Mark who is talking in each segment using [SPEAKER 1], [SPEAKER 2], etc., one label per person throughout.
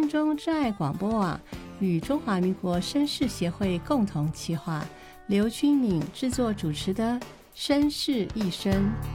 [SPEAKER 1] 空中之爱广播网与中华民国绅士协会共同企划，刘君敏制作主持的《绅士一生》。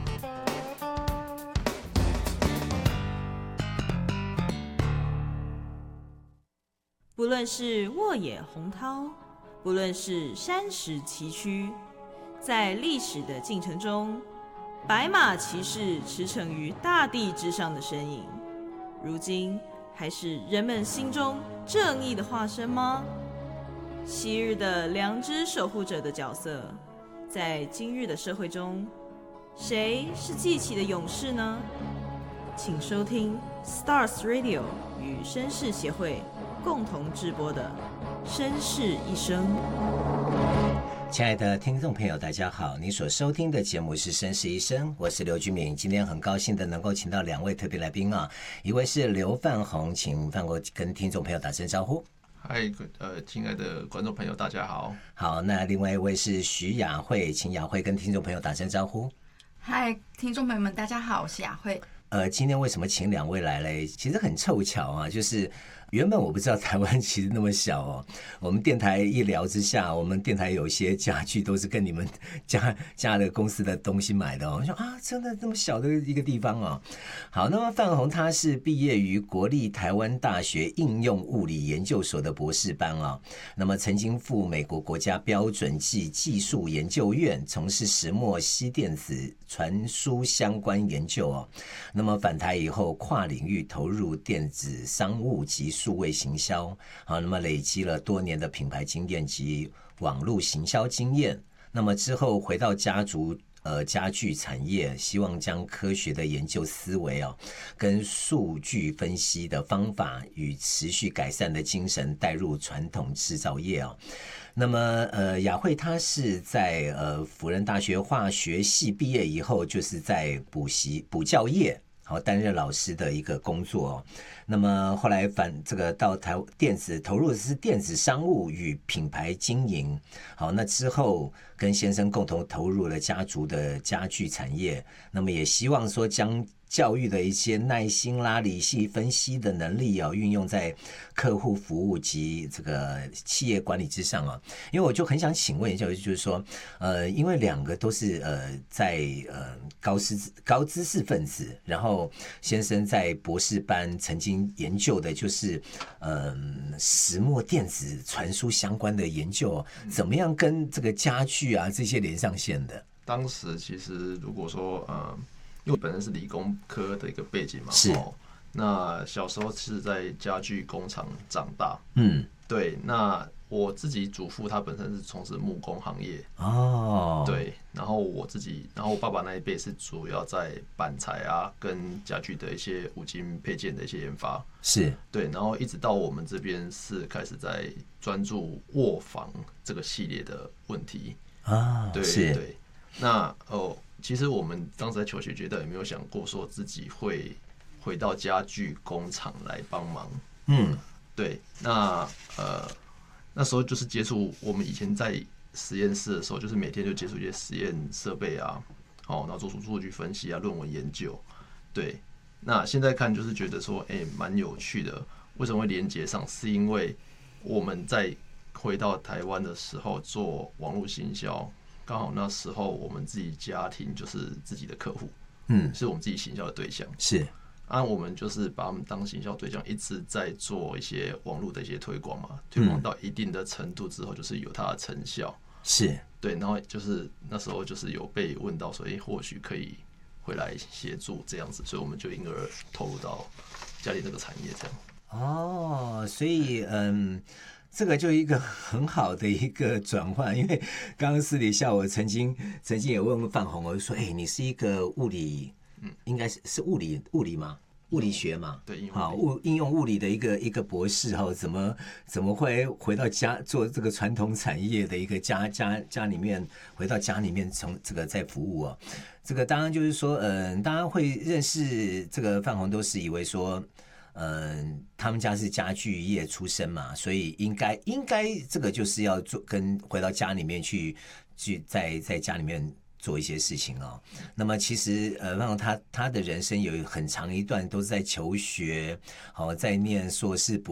[SPEAKER 2] 不论是沃野洪涛，不论是山石崎岖，在历史的进程中，白马骑士驰骋于大地之上的身影，如今还是人们心中正义的化身吗？昔日的良知守护者的角色，在今日的社会中，谁是记起的勇士呢？请收听 Stars Radio 与绅士协会共同直播的《绅士一生》。
[SPEAKER 3] 亲爱的听众朋友，大家好！你所收听的节目是《绅士一生》，我是刘君敏。今天很高兴的能够请到两位特别来宾啊，一位是刘范宏，请范宏跟听众朋友打声招呼。
[SPEAKER 4] 嗨，亲爱的观众朋友，大家好。
[SPEAKER 3] 好，那另外一位是徐雅慧，请雅慧跟听众朋友打声招呼。
[SPEAKER 5] 嗨，听众朋友们，大家好，我是雅慧。
[SPEAKER 3] 今天为什么请两位来嘞？其实很凑巧啊，就是原本我不知道台湾其实那么小哦。我们电台一聊之下，我们电台有些家具都是跟你们家的公司的东西买的哦。我说啊，真的这么小的一个地方哦。好，那么范宏他是毕业于国立台湾大学应用物理研究所的博士班啊、哦。那么曾经赴美国国家标准暨技术研究院从事石墨烯电子传输相关研究哦。那么返台以后，跨领域投入电子商务及数位行销，好，那么累积了多年的品牌经验及网络行销经验。那么之后回到家具产业，希望将科学的研究思维哦，跟数据分析的方法与持续改善的精神带入传统制造业哦。那么雅慧她是在辅仁大学化学系毕业以后，就是在补教业。好，担任老师的一个工作哦。那么后来到投入的是电子商务与品牌经营。好，那之后跟先生共同投入了家族的家具产业。那么也希望说将教育的一些耐心啦、理性分析的能力啊，运用在客户服务及这个企业管理之上啊。因为我就很想请问一下，就是说，因为两个都是在高知识分子，然后先生在博士班曾经研究的就是石墨电子传输相关的研究，怎么样跟这个家具啊这些连上线的？
[SPEAKER 4] 当时其实如果说因为本身是理工科的一个背景嘛，
[SPEAKER 3] 是。
[SPEAKER 4] 那小时候是在家具工厂长大，对。那我自己祖父他本身是从事木工行业，对。然后我爸爸那一辈是主要在板材啊跟家具的一些五金配件的一些研发，
[SPEAKER 3] 是
[SPEAKER 4] 对。然后一直到我们这边是开始在专注卧房这个系列的问题啊，对对。那其实我们当时在求学阶段也没有想过说自己会回到家具工厂来帮忙。对。那那时候就是接触我们以前在实验室的时候，就是每天就接触一些实验设备啊，然后做出数据分析啊、论文研究。对。那现在看就是觉得说，蛮有趣的。为什么会连接上？是因为我们在回到台湾的时候做网络行销。刚好那时候我们自己家庭就是自己的客户，是我们自己行销的对象，是我们就是把他们当行销对象，一直在做一些网络的一些推广嘛，推广到一定的程度之后，就是有它的成效，是对。然后就是那时候就是有被问到说，或许可以回来协助这样子，所以我们就因而投入到家里这个产业这样。
[SPEAKER 3] 所以这个就一个很好的一个转换，因为刚刚私底下我曾经也问过范宏，我就说，你是一个物理，应该是物理吗？物理学嘛，
[SPEAKER 4] 对，
[SPEAKER 3] 应用物理的一个博士哈，怎么会回到家做这个传统产业的一个家里面，回到家里面从这个在服务啊？这个当然就是说，大家会认识这个范宏都是以为说。他们家是家具业出身嘛，所以应该这个就是要回到家里面去在家里面做一些事情哦。那么其实他的人生有很长一段都是在求学，在念硕士